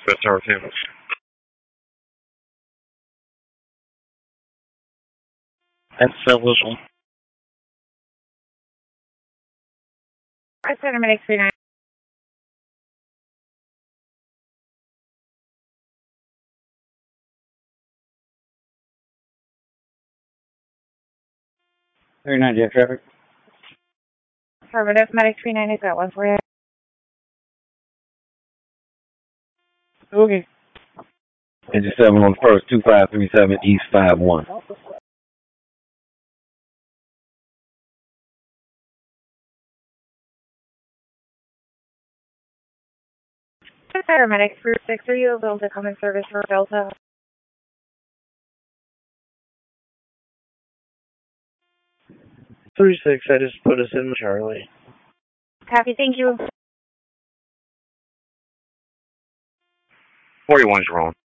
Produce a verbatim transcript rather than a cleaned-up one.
best hour two. That's Civil. I sent him an X three nine. three nine jet traffic. Affirmative, Medic three nine, is that one for you? Okay. Engine seven on first, two five three seven East five one. Paramedic three six, are you able to come in service for Delta? three six, I just put us in Charlie. Copy, thank you. forty-one, Jerome.